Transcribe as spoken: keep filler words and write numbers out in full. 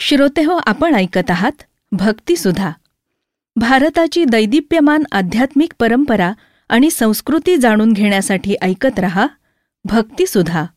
श्रोतेहो, आपण ऐकत आहात भक्तिसुधा. भारताची दैदिप्यमान आध्यात्मिक परंपरा आणि संस्कृती जाणून घेण्यासाठी ऐकत रहा भक्तिसुधा.